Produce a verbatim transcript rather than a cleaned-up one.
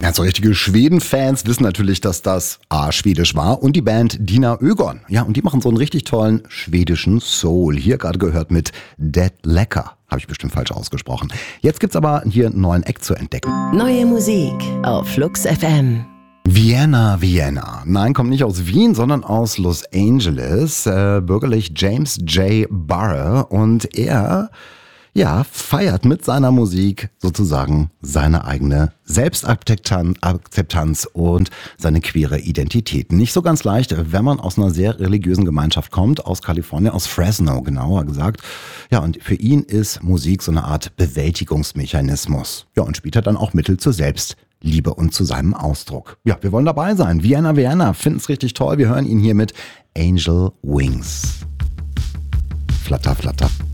Ja, so richtige Schweden-Fans wissen natürlich, dass das A, schwedisch war und die Band Dina Ögon. Ja, und die machen so einen richtig tollen schwedischen Soul. Hier gerade gehört mit Dead Lecker. Habe ich bestimmt falsch ausgesprochen. Jetzt gibt's aber hier einen neuen Act zu entdecken. Neue Musik auf Flux F M. Vienna, Vienna. Nein, kommt nicht aus Wien, sondern aus Los Angeles. Äh, bürgerlich James J. Barre. Und er, ja, feiert mit seiner Musik sozusagen seine eigene Selbstakzeptanz und seine queere Identität. Nicht so ganz leicht, wenn man aus einer sehr religiösen Gemeinschaft kommt, aus Kalifornien, aus Fresno genauer gesagt. Ja, und für ihn ist Musik so eine Art Bewältigungsmechanismus. Ja, und spielt er dann auch Mittel zur Selbstliebe und zu seinem Ausdruck. Ja, wir wollen dabei sein. Vienna, Vienna, finden es richtig toll. Wir hören ihn hier mit Angel Wings. Flatter, flatter.